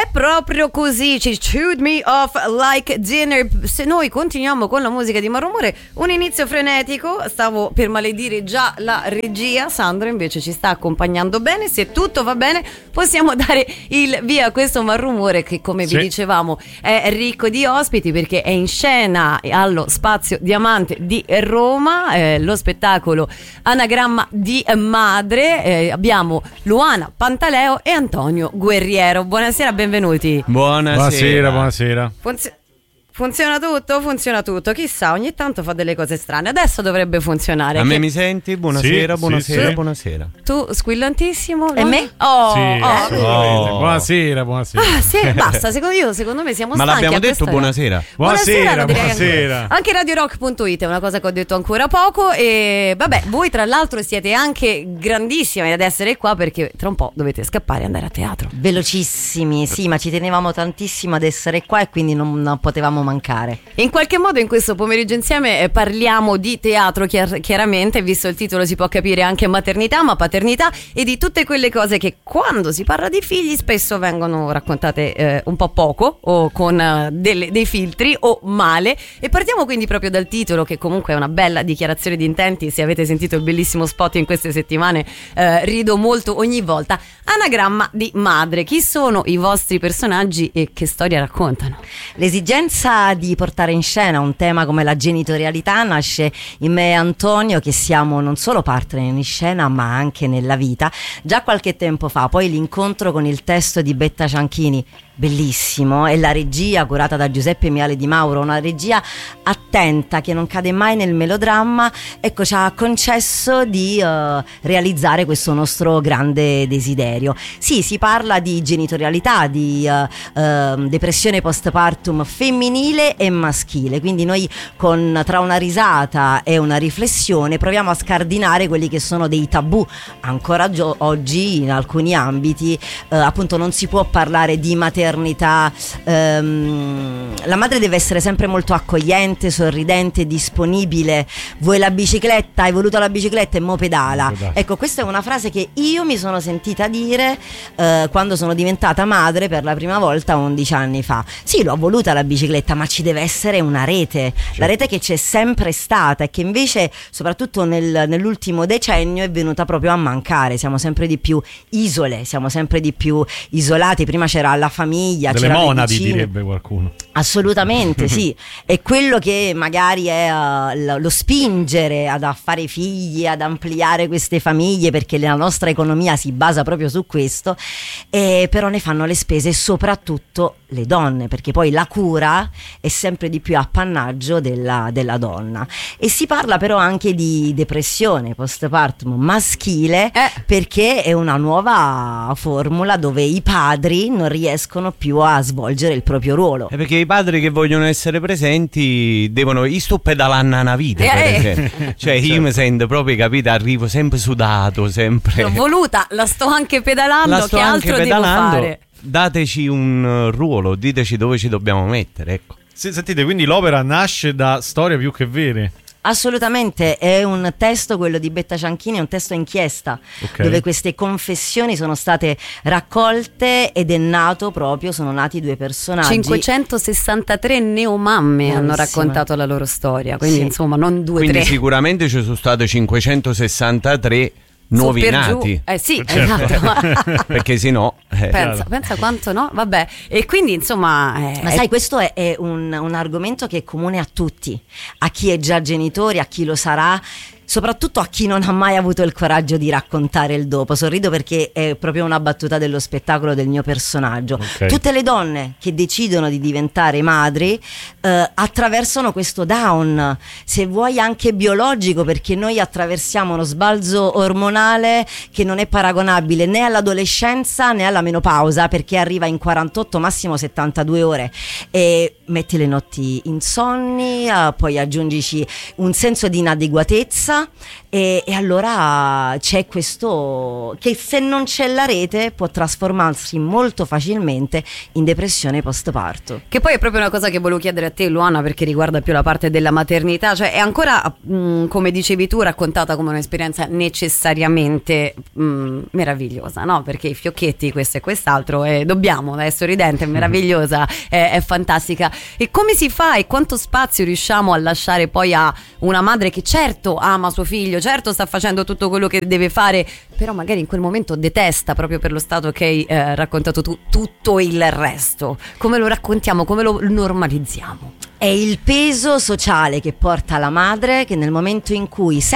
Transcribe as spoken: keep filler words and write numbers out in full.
È proprio così, ci chewed me off like dinner. Se noi continuiamo con la musica di Malrumore, un inizio frenetico, stavo per maledire già la regia, Sandro invece ci sta accompagnando bene. Se tutto va bene possiamo dare il via a questo Malrumore che, come sì. vi dicevamo, è ricco di ospiti perché è in scena allo Spazio Diamante di Roma, eh, lo spettacolo Anagramma di Madre. eh, abbiamo Luana Pantaleo e Antonio Guerriero. Buonasera, benvenuti. Buonasera. Buonasera, buonasera. Funzi- funziona tutto? Funziona tutto. Chissà, ogni tanto fa delle cose strane. Adesso dovrebbe funzionare. A che... me mi senti? Buonasera, sì, buonasera, sì. buonasera. Tu squillantissimo. E me? Oh, Sì, oh, assolutamente. oh. Buonasera, buonasera. Ah, sì, basta, secondo, io, secondo me siamo Ma stanchi. l'abbiamo a detto questa- buonasera. Buonasera, lo direi buonasera. Anche, anche radio rock punto it è una cosa che ho detto ancora poco. E vabbè, voi tra l'altro siete anche grandissimi ad essere qua perché tra un po' dovete scappare e andare a teatro. Velocissimi, sì, ma ci tenevamo tantissimo ad essere qua e quindi non, non potevamo mancare. In qualche modo in questo pomeriggio insieme eh, parliamo di teatro, chiar- chiaramente, visto il titolo si può capire anche maternità, ma paternità e di tutte quelle cose che quando si parla di figli spesso vengono raccontate eh, un po' poco o con eh, delle- dei filtri o male. E partiamo quindi proprio dal titolo, che comunque è una bella dichiarazione di intenti. Se avete sentito il bellissimo spot in queste settimane, eh, rido molto ogni volta. Anagramma di Madre. Chi sono i vostri personaggi e che storia raccontano? L'esigenza di portare in scena un tema come la genitorialità nasce in me e Antonio, che siamo non solo partner in scena ma anche nella vita, già qualche tempo fa. Poi l'incontro con il testo di Betta Cianchini, bellissimo, e la regia curata da Giuseppe Miale Di Mauro, una regia attenta che non cade mai nel melodramma, ecco, ci ha concesso di uh, realizzare questo nostro grande desiderio. Sì, si parla di genitorialità, di uh, uh, depressione postpartum femminile e maschile, quindi noi con tra una risata e una riflessione proviamo a scardinare quelli che sono dei tabù. Ancora gio- oggi in alcuni ambiti uh, appunto non si può parlare di maternità. Ehm, la madre deve essere sempre molto accogliente, sorridente, disponibile. Vuoi la bicicletta? Hai voluto la bicicletta e mo pedala. Ecco, questa è una frase che io mi sono sentita dire eh, quando sono diventata madre per la prima volta undici anni fa. Sì, l'ho voluta la bicicletta, ma ci deve essere una rete, certo. La rete che c'è sempre stata e che invece soprattutto nel, nell'ultimo decennio è venuta proprio a mancare. Siamo sempre di più isole, siamo sempre di più isolati. Prima c'era la famiglia, delle monadi direbbe qualcuno. Assolutamente sì, è quello che magari è uh, lo spingere ad a fare figli, ad ampliare queste famiglie, perché la nostra economia si basa proprio su questo, e però ne fanno le spese soprattutto le donne, perché poi la cura è sempre di più appannaggio della, della donna. E si parla però anche di depressione postpartum maschile, eh. perché è una nuova formula dove i padri non riescono più a svolgere il proprio ruolo. È perché i padri che vogliono essere presenti devono i sto pedalando una vita, per Eh. esempio. Cioè io mi sento proprio, capito, arrivo sempre sudato, sempre. L'ho voluta, la sto anche pedalando, La sto che anche altro pedalando. devo fare? Dateci un uh, ruolo, diteci dove ci dobbiamo mettere, ecco. Sì, sentite, quindi l'opera nasce da storie più che vere. Assolutamente, è un testo, quello di Betta Cianchini, è un testo inchiesta, Okay. dove queste confessioni sono state raccolte ed è nato proprio, sono nati due personaggi. cinquecentosessantatré neomamme Bravissima. hanno raccontato la loro storia, quindi Sì. insomma non due, Quindi tre. sicuramente ci sono state cinquecentosessantatré nuovi Su per giù. nati. Eh sì, Certo. esatto. Perché se no eh, pensa, pensa quanto no, vabbè. E quindi insomma eh, Ma sai, questo è, è un, un argomento che è comune a tutti, a chi è già genitore, a chi lo sarà, soprattutto a chi non ha mai avuto il coraggio di raccontare il dopo. Sorrido perché è proprio una battuta dello spettacolo del mio personaggio. Ok. Tutte le donne che decidono di diventare madri eh, attraversano questo down, se vuoi anche biologico, perché noi attraversiamo uno sbalzo ormonale che non è paragonabile né all'adolescenza né alla menopausa, perché arriva in quarantotto, massimo settantadue ore, e metti le notti insonni, eh, poi aggiungici un senso di inadeguatezza, prima e, e allora c'è questo che se non c'è la rete può trasformarsi molto facilmente in depressione postparto. Che poi è proprio una cosa che volevo chiedere a te, Luana, perché riguarda più la parte della maternità, cioè è ancora, mh, come dicevi tu, raccontata come un'esperienza necessariamente mh, meravigliosa, no? Perché i fiocchetti, questo e quest'altro, e dobbiamo, è sorridente, è meravigliosa, è, è fantastica. E come si fa e quanto spazio riusciamo a lasciare poi a una madre che certo ama suo figlio, certo sta facendo tutto quello che deve fare, però magari in quel momento detesta, proprio per lo stato che hai eh, raccontato tu, tutto il resto. Come lo raccontiamo, come lo normalizziamo? È il peso sociale che porta la madre, che nel momento in cui